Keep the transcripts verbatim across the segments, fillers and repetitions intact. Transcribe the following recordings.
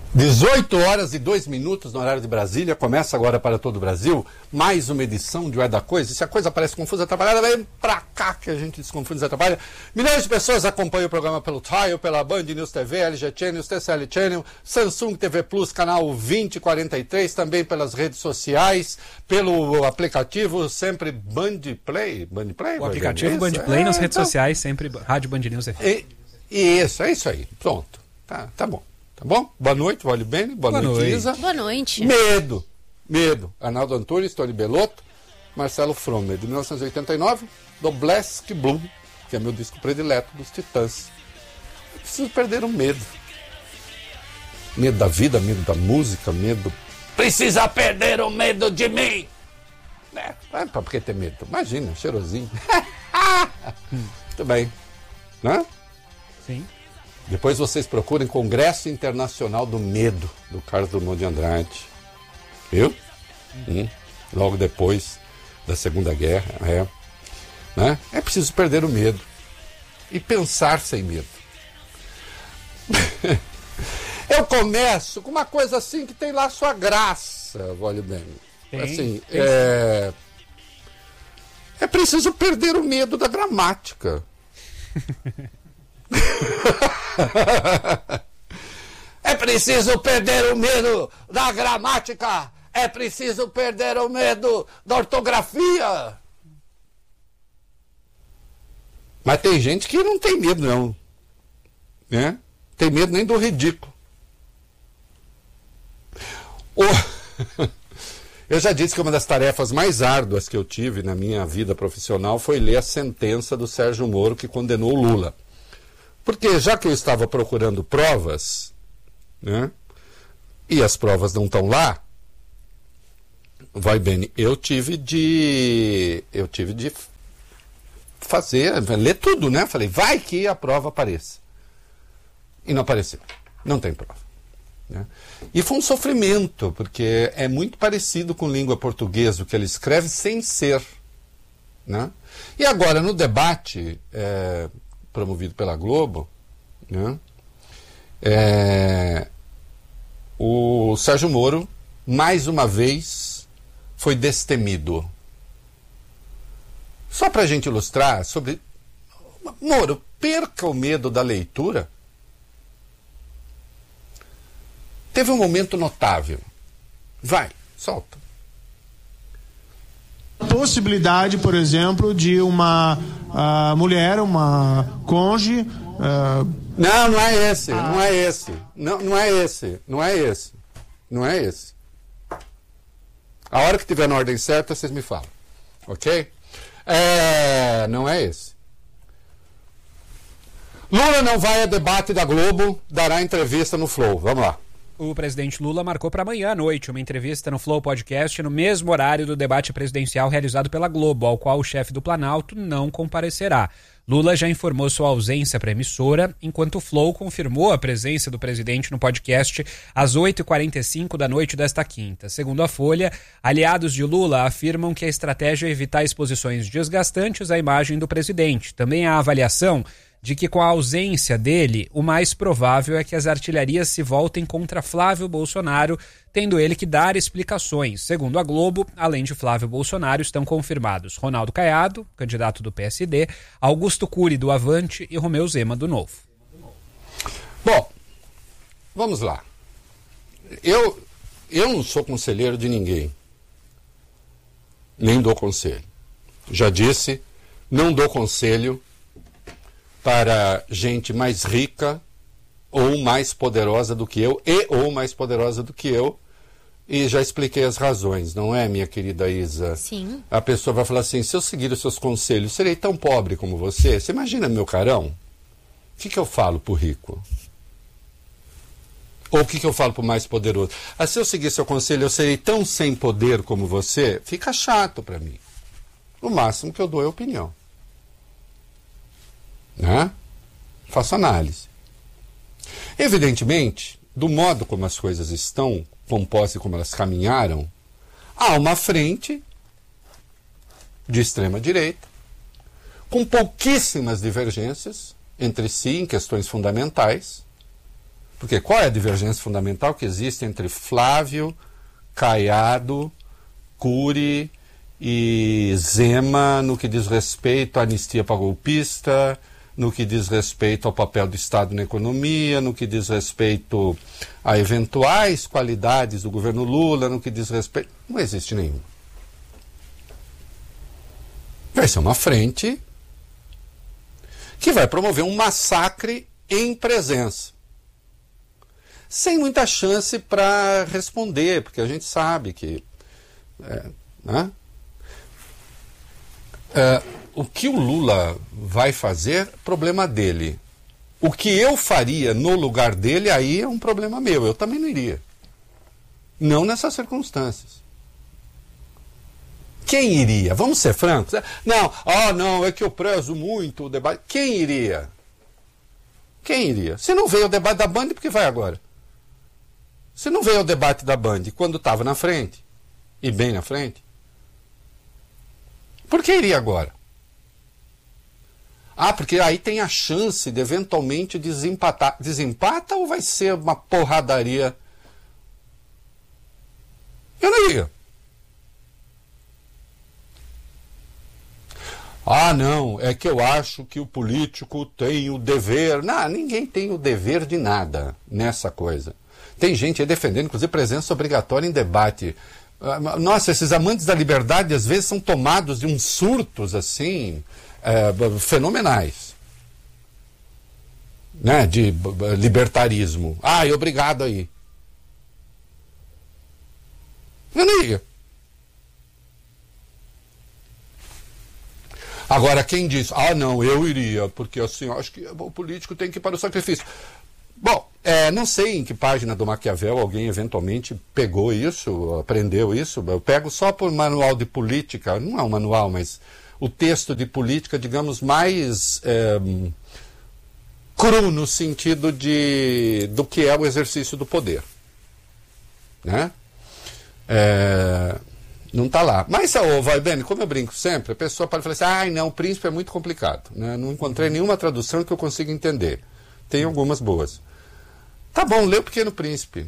dezoito horas e dois minutos no horário de Brasília, começa agora para todo o Brasil, mais uma edição de O É da Coisa. E se a coisa parece confusa, atrapalhada, vem pra cá que a gente desconfunde e atrapalha. Milhões de pessoas acompanham o programa pelo Tile, pela Band News T V, L G Channel, T C L Channel, Samsung T V Plus, canal vinte e quarenta e três, também pelas redes sociais, pelo aplicativo sempre Band Play. Band Play? O aplicativo Band Play é, nas redes então... sociais, sempre Rádio Band News T V. E, isso, é isso aí. Pronto. Tá, tá bom. Tá bom? Boa noite, Vale Bene. Boa, Boa noite, noite, Isa. Boa noite. Medo. Medo. Arnaldo Antunes, Tony Belotto, Marcelo Fromer, de mil novecentos e oitenta e nove, do Black Blue, que é meu disco predileto dos Titãs. Eu preciso perder o medo. Medo da vida, medo da música, medo... Precisa perder o medo de mim! É, é pra que ter medo? Imagina, cheirosinho. Muito bem. Né? Sim. Depois vocês procurem Congresso Internacional do Medo, do Carlos Drummond de Andrade. Viu? Hum. Logo depois da Segunda Guerra. É. Né? É preciso perder o medo. E pensar sem medo. Eu começo com uma coisa assim que tem lá sua graça, vale bem. Tem, assim, tem. É... é preciso perder o medo da gramática. É preciso perder o medo da gramática. É preciso perder o medo da ortografia. Mas tem gente que não tem medo, não. Né? Tem medo nem do ridículo. O... Eu já disse que uma das tarefas mais árduas que eu tive na minha vida profissional foi ler a sentença do Sérgio Moro que condenou o Lula. Porque já que eu estava procurando provas, né, e as provas não estão lá, vai bem, eu tive de eu tive de fazer, ler tudo, né? Falei, vai que a prova apareça. E não apareceu. Não tem prova. Né? E foi um sofrimento, porque é muito parecido com língua portuguesa, o que ele escreve sem ser. Né? E agora, no debate... É, promovido pela Globo, né? É, o Sérgio Moro, mais uma vez, foi destemido. Só para a gente ilustrar sobre... Moro, perca o medo da leitura. Teve um momento notável. Vai, solta. A possibilidade, por exemplo, de uma uh, mulher, uma cônjuge... Uh... Não, não é esse, ah. não é esse. Não, não é esse, não é esse. Não é esse. A hora que tiver na ordem certa, vocês me falam. Ok? É, não é esse. Lula não vai a debate da Globo, dará entrevista no Flow. Vamos lá. O presidente Lula marcou para amanhã à noite uma entrevista no Flow Podcast no mesmo horário do debate presidencial realizado pela Globo, ao qual o chefe do Planalto não comparecerá. Lula já informou sua ausência para a emissora, enquanto o Flow confirmou a presença do presidente no podcast às oito e quarenta e cinco da noite desta quinta. Segundo a Folha, aliados de Lula afirmam que a estratégia é evitar exposições desgastantes à imagem do presidente. Também há avaliação de que com a ausência dele, o mais provável é que as artilharias se voltem contra Flávio Bolsonaro, tendo ele que dar explicações. Segundo a Globo, além de Flávio Bolsonaro, estão confirmados Ronaldo Caiado, candidato do P S D, Augusto Cury, do Avante, e Romeu Zema, do Novo. Bom, vamos lá. Eu, eu não sou conselheiro de ninguém. Nem dou conselho. Já disse, não dou conselho para gente mais rica ou mais poderosa do que eu, e ou mais poderosa do que eu, e já expliquei as razões, não é, minha querida Isa? Sim. A pessoa vai falar assim, se eu seguir os seus conselhos, serei tão pobre como você? Você imagina meu carão? O que, que eu falo pro rico? Ou o que, que eu falo pro mais poderoso? Ah, se eu seguir seu conselho, eu serei tão sem poder como você? Fica chato para mim. O máximo que eu dou é opinião. Né? Faço análise. Evidentemente, do modo como as coisas estão compostas e como elas caminharam, há uma frente de extrema-direita, com pouquíssimas divergências entre si em questões fundamentais, Porque qual é a divergência fundamental que existe entre Flávio, Caiado, Cury e Zema no que diz respeito à anistia para golpista, no que diz respeito ao papel do Estado na economia, no que diz respeito a eventuais qualidades do governo Lula, no que diz respeito... Não existe nenhum. Vai ser uma frente que vai promover um massacre em presença. Sem muita chance para responder, porque a gente sabe que... É, né? é, o que o Lula vai fazer, problema dele. O que eu faria no lugar dele, aí é um problema meu. Eu também não iria. Não nessas circunstâncias. Quem iria? Vamos ser francos. Não, ah, não, é que eu prezo muito o debate. Quem iria? Quem iria? Se não veio o debate da Band, por que vai agora? Se não veio o debate da Band quando estava na frente, e bem na frente, por que iria agora? Ah, porque aí tem a chance de eventualmente desempatar. Desempata ou vai ser uma porradaria? Eu não iria. Ah, não, é que eu acho que o político tem o dever... Não, ninguém tem o dever de nada nessa coisa. Tem gente aí defendendo, inclusive, presença obrigatória em debate. Nossa, esses amantes da liberdade, às vezes, são tomados de uns surtos, assim, é, fenomenais. Né? De libertarismo. Ah, e obrigado aí. Eu não ia. Agora, quem diz, ah, não, eu iria, porque assim, acho que o político tem que ir para o sacrifício. Bom, é, não sei em que página do Maquiavel alguém eventualmente pegou isso, aprendeu isso. Eu pego só por manual de política, não é um manual, mas o texto de política, digamos, mais é, cru no sentido de, do que é o exercício do poder. Né? É, não está lá. Mas, oh, vai bem, como eu brinco sempre, a pessoa pode falar assim, ai, não, o príncipe é muito complicado. Né? Não encontrei nenhuma tradução que eu consiga entender. Tem algumas boas. Tá bom, lê o Pequeno Príncipe.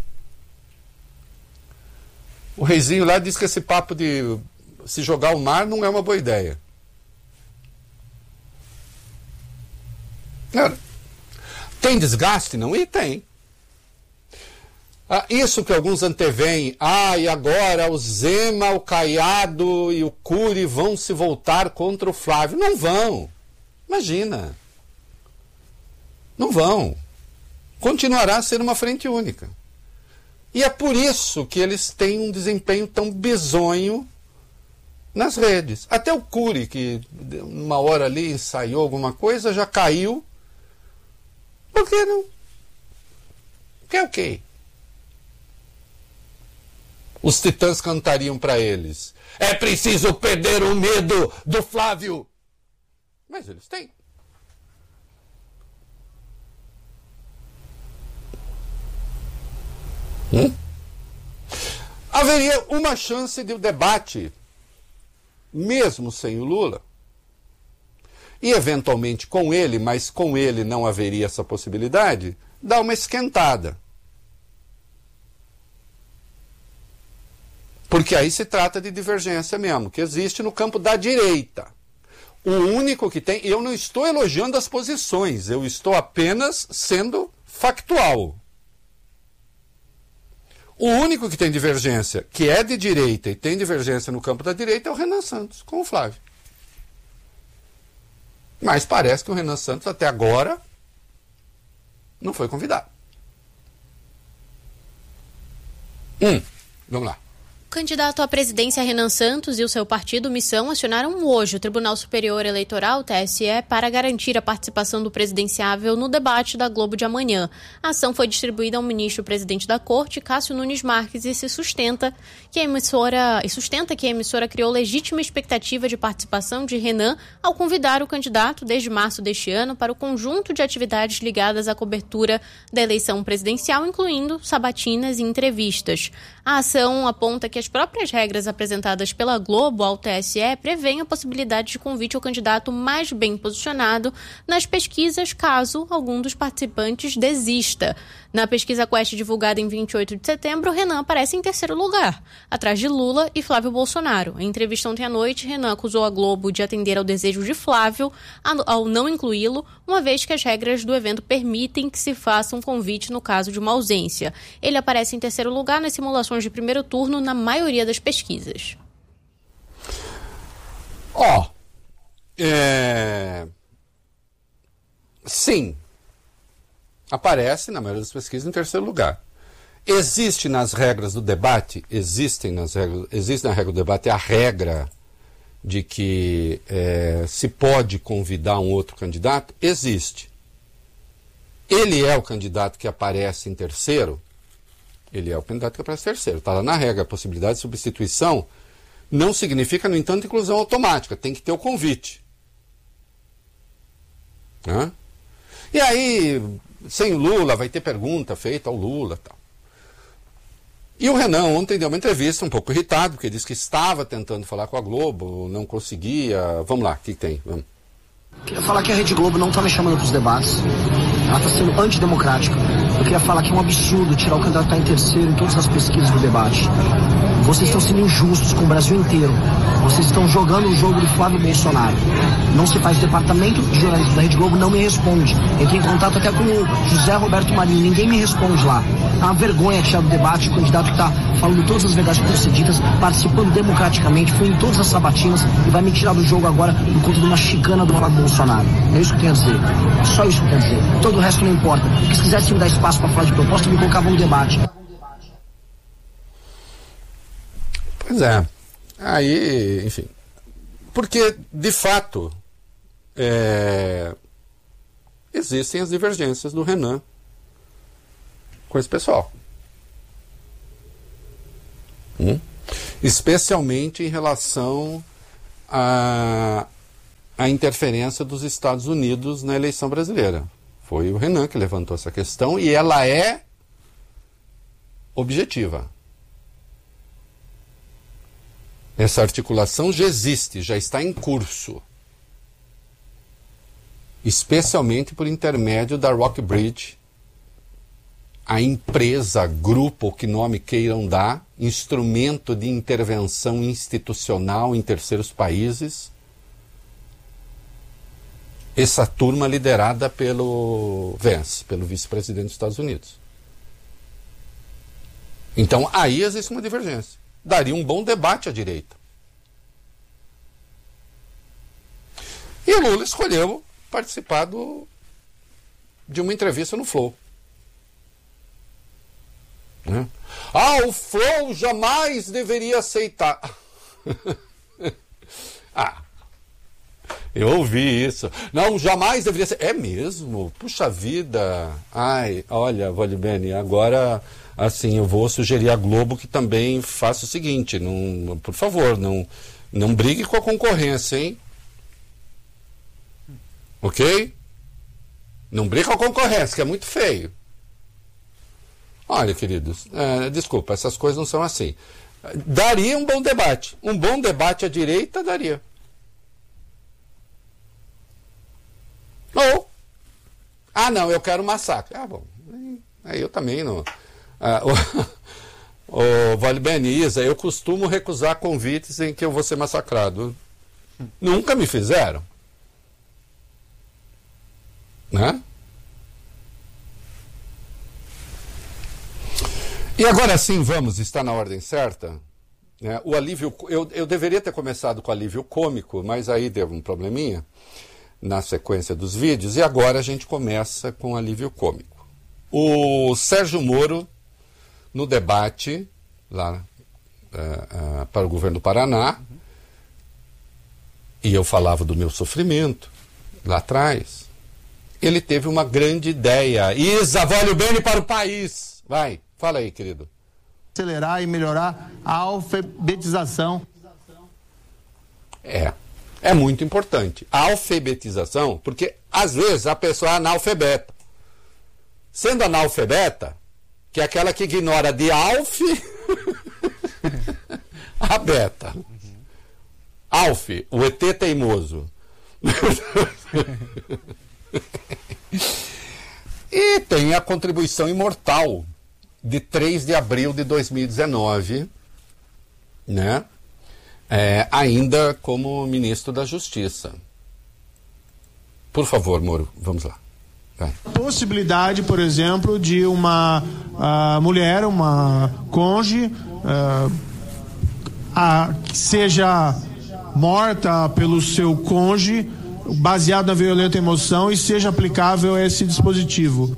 O reizinho lá diz que esse papo de se jogar ao mar não é uma boa ideia. Cara, tem desgaste? Não? E tem. Ah, isso que alguns anteveem, ah, e agora o Zema, o Caiado e o Cury vão se voltar contra o Flávio. Não vão. Imagina. Não vão. Continuará a ser uma frente única. E é por isso que eles têm um desempenho tão bizonho nas redes. Até o Cury, que uma hora ali ensaiou alguma coisa, já caiu. Por que não? Que é o quê? Os titãs cantariam para eles. É preciso perder o medo do Flávio. Mas eles têm. Hum? Haveria uma chance de o debate, mesmo sem o Lula, e eventualmente com ele, mas com ele não haveria essa possibilidade, dar uma esquentada. Porque aí se trata de divergência mesmo, que existe no campo da direita. O único que tem... Eu não estou elogiando as posições, eu estou apenas sendo factual. O único que tem divergência, que é de direita e tem divergência no campo da direita, é o Renan Santos, com o Flávio. Mas parece que o Renan Santos, até agora, não foi convidado. Hum, vamos lá. O candidato à presidência Renan Santos e o seu partido Missão acionaram hoje o Tribunal Superior Eleitoral, T S E, para garantir a participação do presidenciável no debate da Globo de amanhã. A ação foi distribuída ao ministro-presidente da Corte, Cássio Nunes Marques, e se sustenta que a emissora, e sustenta que a emissora criou legítima expectativa de participação de Renan ao convidar o candidato desde março deste ano para o conjunto de atividades ligadas à cobertura da eleição presidencial, incluindo sabatinas e entrevistas. A ação aponta que as as próprias regras apresentadas pela Globo ao T S E prevêem a possibilidade de convite ao candidato mais bem posicionado nas pesquisas, caso algum dos participantes desista. Na pesquisa Quest divulgada em vinte e oito de setembro, Renan aparece em terceiro lugar, atrás de Lula e Flávio Bolsonaro. Em entrevista ontem à noite, Renan acusou a Globo de atender ao desejo de Flávio ao não incluí-lo, uma vez que as regras do evento permitem que se faça um convite no caso de uma ausência. Ele aparece em terceiro lugar nas simulações de primeiro turno na maioria das pesquisas. Ó, oh, é... sim, aparece na maioria das pesquisas em terceiro lugar. Existe nas regras do debate, existem nas regras, existe na regra do debate a regra de que é, se pode convidar um outro candidato? Existe. Ele é o candidato que aparece em terceiro? Ele é o candidato que aparece em terceiro. Está lá na regra. A possibilidade de substituição não significa, no entanto, inclusão automática. Tem que ter o convite. Né? E aí, sem Lula, vai ter pergunta feita ao Lula. Tal. E o Renan ontem deu uma entrevista um pouco irritado, porque disse que estava tentando falar com a Globo, não conseguia. Vamos lá, o que tem? Vamos. Queria falar que a Rede Globo não está me chamando para os debates. Ela está sendo antidemocrática. Eu queria falar que é um absurdo tirar o candidato que está em terceiro em todas as pesquisas do debate. Vocês estão sendo injustos com o Brasil inteiro. Vocês estão jogando o jogo do Flávio Bolsonaro. Não se faz. Departamento de jornalismo da Rede Globo não me responde. Entrei em contato até com o José Roberto Marinho. Ninguém me responde lá. É uma vergonha tirar do debate o candidato que está falando todas as verdades procedidas, participando democraticamente, foi em todas as sabatinas e vai me tirar do jogo agora por conta de uma chicana do Flávio Bolsonaro. É isso que eu tenho a dizer. Só isso que eu tenho a dizer. Todo o resto não importa. Porque se quisesse me dar espaço para falar de proposta, me colocavam no debate. Pois é. Aí, enfim. Porque, de fato, é... existem as divergências do Renan com esse pessoal. Hum? Especialmente em relação à a, a interferência dos Estados Unidos na eleição brasileira. Foi o Renan que levantou essa questão e ela é objetiva. Essa articulação já existe, já está em curso. Especialmente por intermédio da Rockbridge, a empresa, grupo, que nome queiram dar, instrumento de intervenção institucional em terceiros países. Essa turma liderada pelo Vance, pelo vice-presidente dos Estados Unidos. Então, aí existe uma divergência. Daria um bom debate à direita. E o Lula escolheu participar do, de uma entrevista no Flow. Né? Ah, o Flow jamais deveria aceitar. Ah, eu ouvi isso. Não, jamais deveria ser. É mesmo? Puxa vida. Ai, olha, Valibene, agora, assim, eu vou sugerir à Globo que também faça o seguinte, não, por favor, não, não brigue com a concorrência, hein? Ok? Não brigue com a concorrência, que é muito feio. Olha, queridos, é, desculpa, essas coisas não são assim. Daria um bom debate. Um bom debate à direita daria. Ou, ah, não, eu quero massacre. Ah, bom, aí eu também não. Ah, o, o Valibene, Isa, eu costumo recusar convites em que eu vou ser massacrado. Nunca me fizeram. Né? E agora sim, vamos, está na ordem certa. Né? O alívio, eu, eu deveria ter começado com alívio cômico, mas aí deu um probleminha na sequência dos vídeos, e agora a gente começa com alívio cômico. O Sérgio Moro, no debate lá uh, uh, para o governo do Paraná, uhum. e eu falava do meu sofrimento lá atrás, ele teve uma grande ideia. Isa, vale o bem para o país. Vai, fala aí, querido. Acelerar e melhorar a alfabetização. É. É muito importante. A alfabetização, porque às vezes a pessoa é analfabeta. Sendo analfabeta, que é aquela que ignora de alf A Beta. Uhum. Alf, o E T teimoso. E tem a contribuição imortal de três de abril de dois mil e dezenove, né? É, ainda como ministro da Justiça. Por favor, Moro, vamos lá. Vai. Possibilidade, por exemplo, de uma uh, mulher, uma cônjuge, uh, a, que seja morta pelo seu cônjuge, baseado na violenta emoção, e seja aplicável esse dispositivo.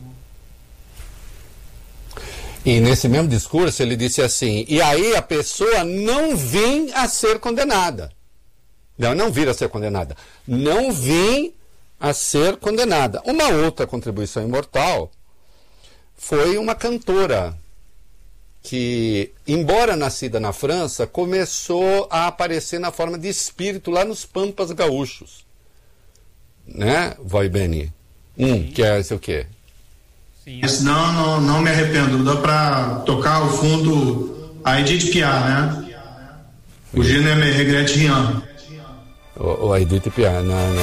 E nesse mesmo discurso ele disse assim, e aí a pessoa não vem a ser condenada. Não, não vir a ser condenada. Não vem a ser condenada. Uma outra contribuição imortal foi uma cantora que, embora nascida na França, começou a aparecer na forma de espírito lá nos Pampas Gaúchos. Né, Vai Beni? Um, que é esse o quê? Sim. Não, não, não me arrependo. Dá pra tocar o fundo a Edith Piaf, né? O Je ne me regrette rien. O, o Edith Piaf, não, não.